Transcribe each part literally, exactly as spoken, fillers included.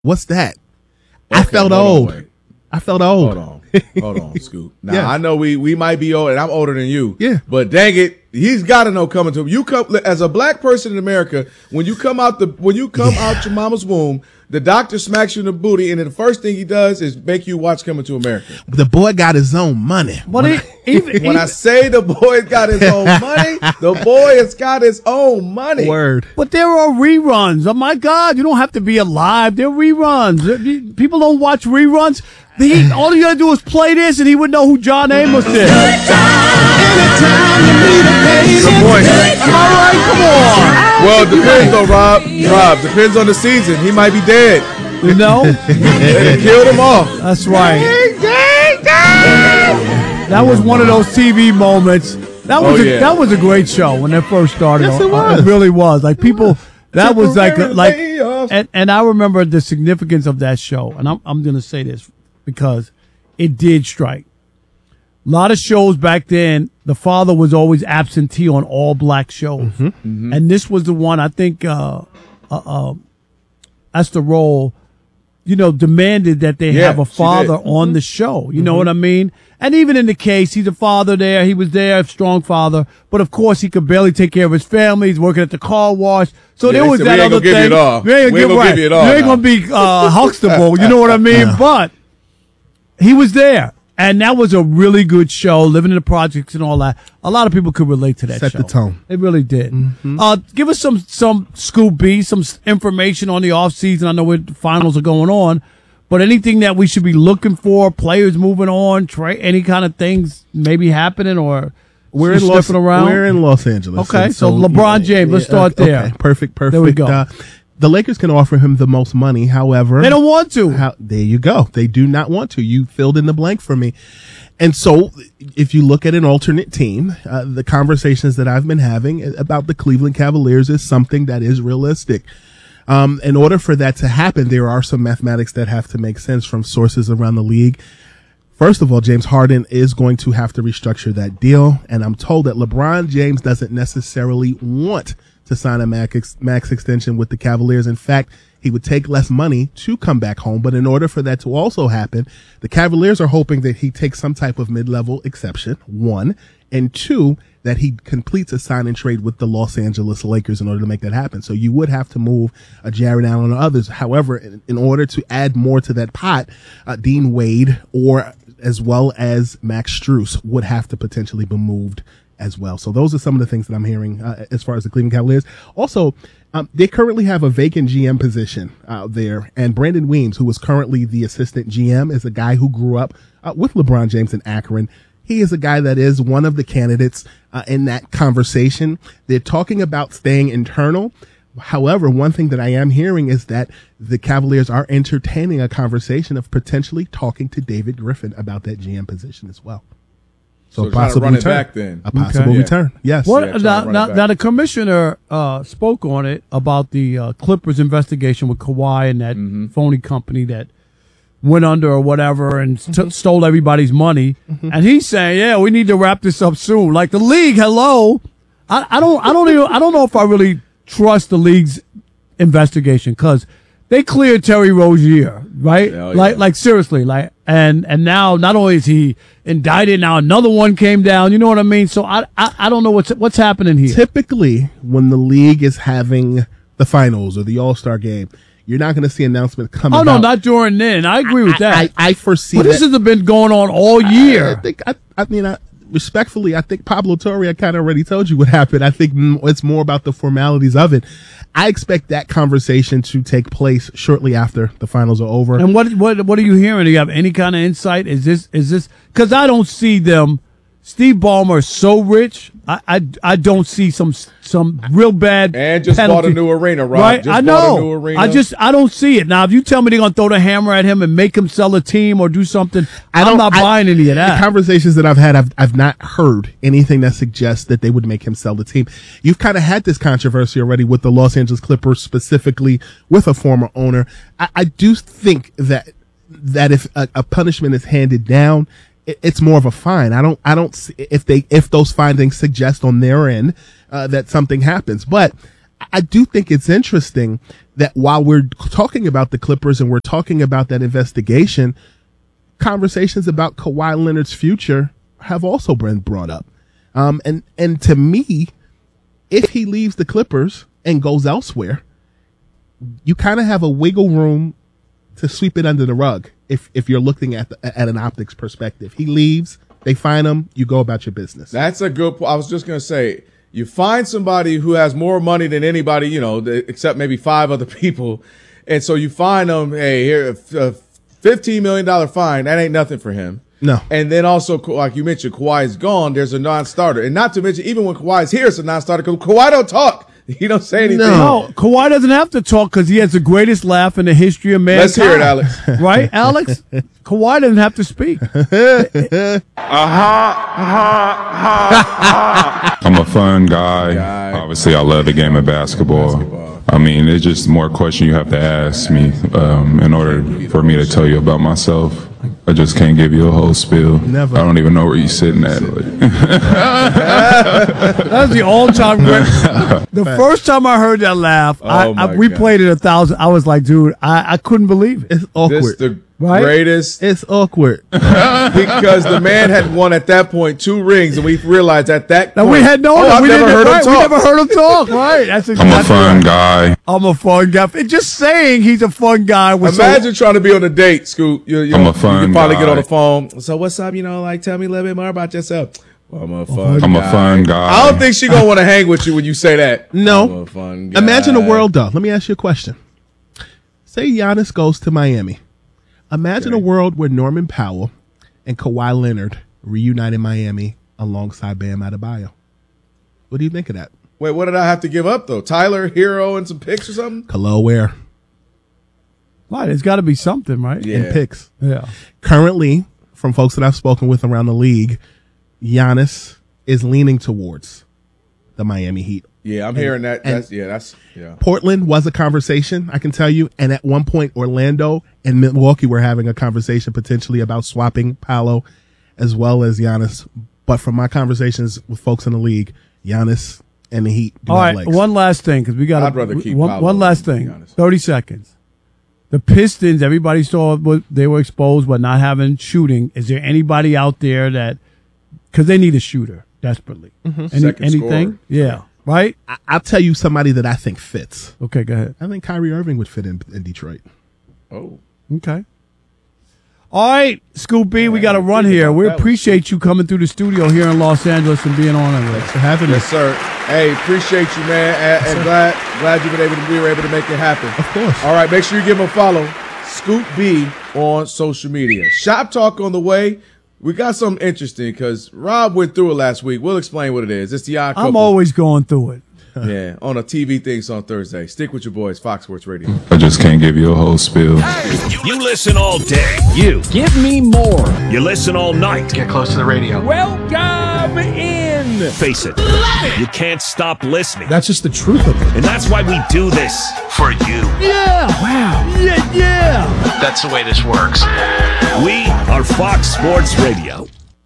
What's that? Okay, I felt hold old. on, I felt old. Hold on. Hold on, Scoop. Now, Yeah. I know we, we might be old, and I'm older than you. Yeah. But dang it, he's got to know coming to him. You come as a black person in America, when you come out the when you come Yeah. out your mama's womb, the doctor smacks you in the booty, and then the first thing he does is make you watch Coming to America. The boy got his own money. But When he, I- even, When even- I say the boy's got his own money, the boy has got his own money. Word. but there are reruns. Oh my God, you don't have to be alive. There are reruns. People don't watch reruns. He, all you gotta do is play this, and he would know who John Amos is. Good point. All right, come on. Well, it depends though, Rob. Rob, depends on the season. He might be dead. You know, They killed him off. that's right. That was one of those T V moments. That was Oh, a, yeah. that was a great show when that first started. Yes, it Uh, was. It really was. Like people, that was like a, like, Temporary layoff. and and I remember the significance of that show. And I'm I'm gonna say this because it did strike. A lot of shows back then, the father was always absentee on all black shows, Mm-hmm. and this was the one I think. Uh, uh, uh, Esther Roll, you know, demanded that they Yeah, have a she father did. on the show. You know what I mean? And even in the case, he's a father there. He was there, a strong father. But of course, he could barely take care of his family. He's working at the car wash. So Yeah, there they was said, that "We ain't other gonna give you thing. it all. We ain't We ain't give- gonna give right. you it all You ain't now." gonna be uh, Huxtable. You know what I mean? But he was there. And that was a really good show, living in the projects and all that. A lot of people could relate to that Set show. the tone. It really did. Uh, give us some some Scoop B, some s- information on the off season. I know where the finals are going on, but anything that we should be looking for, players moving on, tra- any kind of things maybe happening or We're in just Los, sniffing around. We're in Los Angeles. Okay, And so LeBron James, let's start okay, there. Perfect, perfect. There we go. Uh, the Lakers can offer him the most money. However, They don't want to. How, there you go. They do not want to. You filled in the blank for me. And so, if you look at an alternate team, uh, the conversations that I've been having about the Cleveland Cavaliers is something that is realistic. Um, in order for that to happen, there are some mathematics that have to make sense from sources around the league. First of all, James Harden is going to have to restructure that deal. And I'm told that LeBron James doesn't necessarily want to sign a max, max extension with the Cavaliers. In fact, he would take less money to come back home. But in order for that to also happen, the Cavaliers are hoping that he takes some type of mid-level exception, one, and two, that he completes a sign and trade with the Los Angeles Lakers in order to make that happen. So you would have to move uh, Jared Allen or others. However, in, in order to add more to that pot, uh, Dean Wade or as well as Max Strus would have to potentially be moved as well. So those are some of the things that I'm hearing uh, as far as the Cleveland Cavaliers. Also, um, they currently have a vacant G M position out there, and Brandon Weems, who is currently the assistant G M, is a guy who grew up uh, with LeBron James in Akron. He is a guy that is one of the candidates uh, in that conversation. They're talking about staying internal. However, one thing that I am hearing is that the Cavaliers are entertaining a conversation of potentially talking to David Griffin about that G M position as well. So a trying to possible run it return. back then. A possible Okay. return. Yes. What Yeah, trying now, to run now, it back. now the commissioner uh, spoke on it about the uh, Clippers investigation with Kawhi and that Mm-hmm. phony company that went under or whatever and st- Mm-hmm. stole everybody's money. And he's saying, "Yeah, we need to wrap this up soon." Like the league, hello, I, I don't, I don't even, I don't know if I really trust the league's investigation because they cleared Terry Rozier, right? Hell Like, yeah. like seriously, like, and and now not only is he indicted, now another one came down. You know what I mean? So I, I, I don't know what's what's happening here. Typically, when the league is having the finals or the All-Star game, you're not going to see announcements come Oh about. no, not during then. I agree with that. I, I, I foresee but that. this has been going on all year. I think I, I mean I, respectfully, I think Pablo Torre, I kind of already told you what happened. I think mm, it's more about the formalities of it. I expect that conversation to take place shortly after the finals are over. And what what what are you hearing? Do you have any kind of insight? Is this is this because I don't see them. Steve Ballmer is so rich. I, I I don't see some some real bad And just penalty. bought a new arena, Rob. Right, Just I bought a know. new arena. I just I don't see it now. If you tell me they're gonna throw the hammer at him and make him sell a team or do something, I I'm don't- not I- buying any of that. The conversations that I've had, I've, I've not heard anything that suggests that they would make him sell the team. You've kind of had this controversy already with the Los Angeles Clippers, specifically with a former owner. I, I do think that that if a, a punishment is handed down, it, it's more of a fine. I don't, I don't see if they, if those findings suggest on their end uh, that something happens, but I do think it's interesting that while we're talking about the Clippers and we're talking about that investigation, conversations about Kawhi Leonard's future have also been brought up. Um, and, and to me, if he leaves the Clippers and goes elsewhere, you kind of have a wiggle room to sweep it under the rug. If, if you're looking at the, at an optics perspective, he leaves, they find him, you go about your business. That's a good point. I was just going to say, you find somebody who has more money than anybody, you know, except maybe five other people. And so you find them, hey, here, a fifteen million dollars fine. That ain't nothing for him. No. And then also, like you mentioned, Kawhi's gone. There's a non-starter. And not to mention, even when Kawhi's here, it's a non-starter because Kawhi don't talk. He don't say anything. No, no Kawhi doesn't have to talk because he has the greatest laugh in the history of mankind. Let's hear it, Alex. Right, Alex? Kawhi doesn't have to speak. uh-huh, uh-huh, uh-huh. I'm a fun guy. guy. Obviously, I love the game of basketball. basketball. I mean, it's just more question you have to ask me um, in order for me to tell you about myself. I just can't give you a whole spiel. Never. I don't even know where you're sitting at. That's the all-time great. The first time I heard that laugh, oh I, I, we God. played it a thousand. I was like, dude, I, I couldn't believe it. It's awkward. This the right? greatest. It's awkward. Because the man had won at that point two rings, and we realized at that now point. we had no. Oh, I've we never heard right, him talk. We never heard him talk. Right. That's exactly I'm a fun right. guy. I'm a fun guy. And just saying he's a fun guy. Was Imagine so, trying to be on a date, Scoot. You, you I'm know, a fun you can finally guy. get on the phone. So what's up? You know, like tell me a little bit more about yourself. Well, I'm a fun I'm guy. a fun guy. I don't think she's going to want to hang with you when you say that. No. I'm a fun guy. Imagine a world, though. Let me ask you a question. Say Giannis goes to Miami. Imagine okay. a world where Norman Powell and Kawhi Leonard reunite in Miami alongside Bam Adebayo. What do you think of that? Wait, what did I have to give up, though? Tyler, Hero, and some picks or something? Khalil Ware. Right, it's got to be something, right? Yeah. And picks. Yeah. Currently, from folks that I've spoken with around the league, Giannis is leaning towards the Miami Heat. Yeah, I'm and, hearing that. That's, yeah, that's yeah. Portland was a conversation, I can tell you. And at one point, Orlando and Milwaukee were having a conversation potentially about swapping Paolo as well as Giannis. But from my conversations with folks in the league, Giannis and the Heat do All have right, legs. One last thing, because we got I'd rather keep one, Paolo one last thing. thirty seconds. The Pistons, everybody saw what they were exposed, but not having shooting. Is there anybody out there that, because they need a shooter desperately? Mm-hmm. Any, Second anything? scorer. Yeah. Right? I- I'll tell you somebody that I think fits. Okay, go ahead. I think Kyrie Irving would fit in, in Detroit. Oh. Okay. All right, Scoop B, we got to run here. We appreciate you coming through the studio here in Los Angeles and being on it with us. Thanks for having Yes, us. sir. Hey, appreciate you, man. And, and glad glad you've been able to we were able to make it happen. Of course. All right, make sure you give him a follow. Scoop B on social media. Shop Talk on the way. We got something interesting because Rob went through it last week. We'll explain what it is. It's the odd couple. I'm always going through it. Yeah, on a T V thing on Thursday. Stick with your boys, Fox Sports Radio. I just can't give you a whole spiel. You listen all day. You. Give me more. You listen all night. Get close to the radio. Welcome in. Face it. You can't stop listening. That's just the truth of it. And that's why we do this. For you. Yeah. Wow. Yeah, yeah. That's the way this works. We are Fox Sports Radio.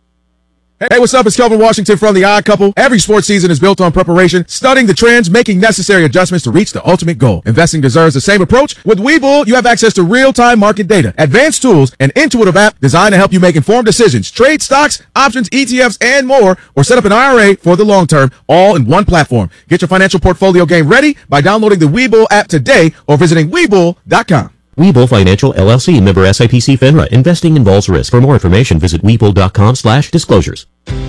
Hey, what's up? It's Kelvin Washington from The Odd Couple. Every sports season is built on preparation, studying the trends, making necessary adjustments to reach the ultimate goal. Investing deserves the same approach. With Webull, you have access to real-time market data, advanced tools, and intuitive app designed to help you make informed decisions, trade stocks, options, E T Fs, and more, or set up an I R A for the long term, all in one platform. Get your financial portfolio game ready by downloading the Webull app today or visiting Webull dot com. Webull Financial, L L C, member S I P C FINRA. Investing involves risk. For more information, visit Webull.com slash disclosures.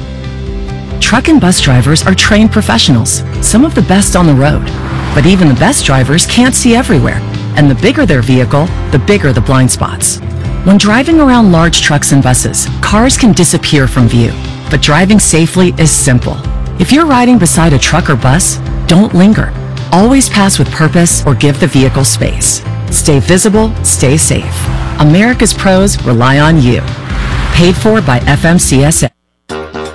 Truck and bus drivers are trained professionals, some of the best on the road. But even the best drivers can't see everywhere. And the bigger their vehicle, the bigger the blind spots. When driving around large trucks and buses, cars can disappear from view. But driving safely is simple. If you're riding beside a truck or bus, don't linger. Always pass with purpose or give the vehicle space. Stay visible, stay safe. America's pros rely on you. Paid for by F M C S A.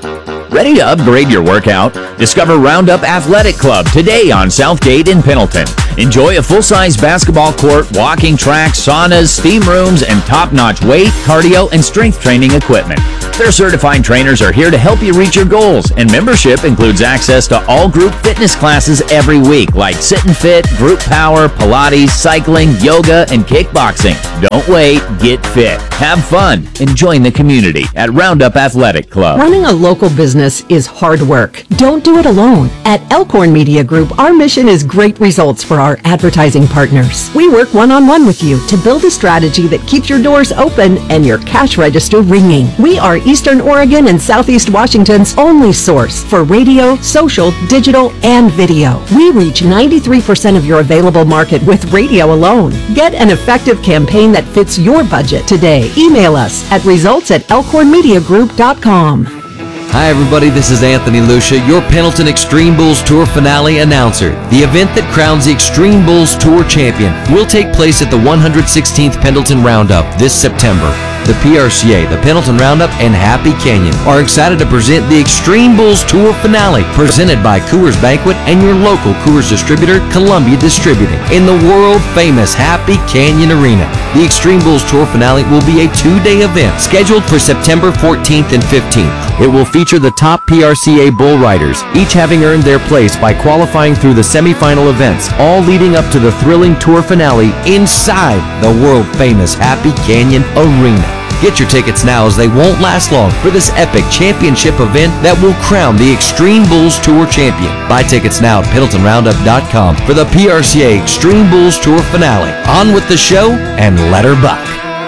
Ready to upgrade your workout? Discover Roundup Athletic Club today on Southgate in Pendleton. Enjoy a full-size basketball court, walking track, saunas, steam rooms, and top-notch weight, cardio, and strength training equipment. Their certified trainers are here to help you reach your goals, and membership includes access to all group fitness classes every week, like Sit and Fit, Group Power, Pilates, cycling, yoga, and kickboxing. Don't wait, get fit. Have fun, and join the community at Roundup Athletic Club. Running a local business is hard work. Don't do it alone. At Elkhorn Media Group, our mission is great results for our advertising partners. We work one-on-one with you to build a strategy that keeps your doors open and your cash register ringing. We are Eastern Oregon and Southeast Washington's only source for radio, social, digital, and video. We reach ninety-three percent of your available market with radio alone. Get an effective campaign that fits your budget today. Email us at results at elkhorn media group dot com. Hi everybody, this is Anthony Lucia, your Pendleton Extreme Bulls Tour finale announcer. The event that crowns the Extreme Bulls Tour champion will take place at the one hundred sixteenth Pendleton Roundup this September. The P R C A, the Pendleton Roundup, and Happy Canyon are excited to present the Extreme Bulls Tour finale, presented by Coors Banquet and your local Coors distributor, Columbia Distributing, in the world-famous Happy Canyon Arena. The Extreme Bulls Tour finale will be a two-day event scheduled for September fourteenth and fifteenth. It will feature the top P R C A bull riders, each having earned their place by qualifying through the semifinal events, all leading up to the thrilling tour finale inside the world-famous Happy Canyon Arena. Get your tickets now, as they won't last long for this epic championship event that will crown the Extreme Bulls Tour champion. Buy tickets now at pendleton roundup dot com for the P R C A Extreme Bulls Tour finale. On with the show and let her buck.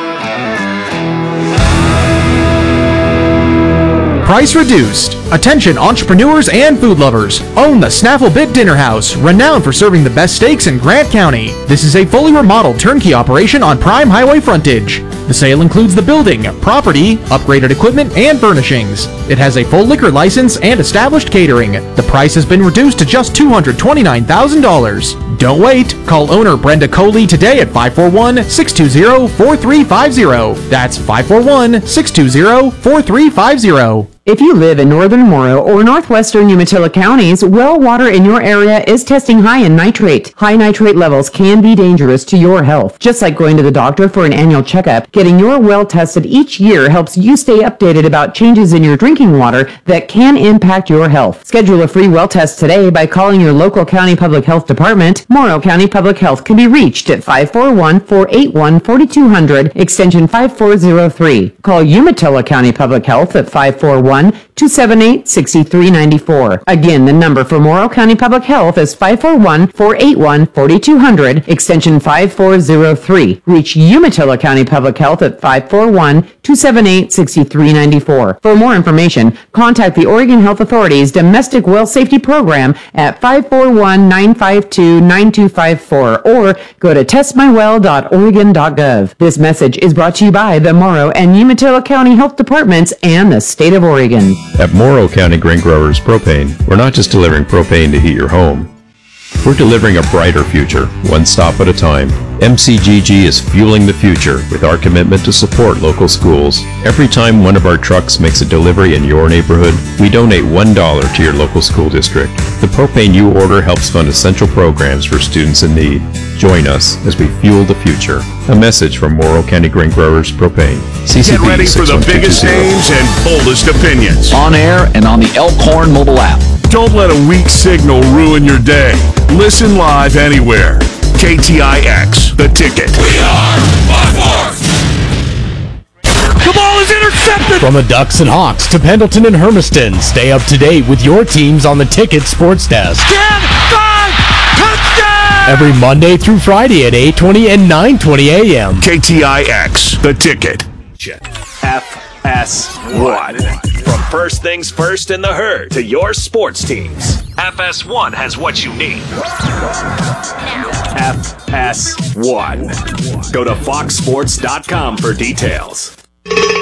Price reduced. Attention entrepreneurs and food lovers. Own the Snaffle Bit Dinner House, renowned for serving the best steaks in Grant County. This is a fully remodeled turnkey operation on prime highway frontage. The sale includes the building, property, upgraded equipment, and furnishings. It has a full liquor license and established catering. The price has been reduced to just two hundred twenty-nine thousand dollars. Don't wait. Call owner Brenda Coley today at five four one, six two zero, four three five zero. That's five four one, six two zero, four three five zero. If you live in northern Morrow or northwestern Umatilla counties, well water in your area is testing high in nitrate. High nitrate levels can be dangerous to your health. Just like going to the doctor for an annual checkup, getting your well tested each year helps you stay updated about changes in your drinking water that can impact your health. Schedule a free well test today by calling your local county public health department. Morrow County Public Health can be reached at five four one, four eight one, four two zero zero, extension five four zero three. Call Umatilla County Public Health at five four one, two seven eight, six three nine four. Again, the number for Morrow County Public Health is five four one, four eight one, four two zero zero, extension five four zero three. Reach Umatilla County Public Health at five four one, two seven eight, six three nine four. For more information, contact the Oregon Health Authority's Domestic Well Safety Program at five four one, nine five two, nine two five four or go to test my well dot oregon dot gov. This message is brought to you by the Morrow and Umatilla County Health Departments and the State of Oregon. At Morrow County Grain Growers Propane, we're not just delivering propane to heat your home. We're delivering a brighter future, one stop at a time. M C G G is fueling the future with our commitment to support local schools. Every time one of our trucks makes a delivery in your neighborhood, we donate one dollar to your local school district. The propane you order helps fund essential programs for students in need. Join us as we fuel the future. A message from Morrow County Grain Growers Propane. C C P Get ready for the biggest names and boldest opinions. On air and on the Elkhorn mobile app. Don't let a weak signal ruin your day. Listen live anywhere. K T I X, The Ticket. We are five fours. The ball is intercepted! From the Ducks and Hawks to Pendleton and Hermiston, stay up to date with your teams on the Ticket Sports Desk. ten, five, touchdown! Every Monday through Friday at eight twenty and nine twenty a.m. K T I X, The Ticket. F S one. From First Things First in the Herd to your sports teams, F S one has what you need. F S one. Go to fox sports dot com for details.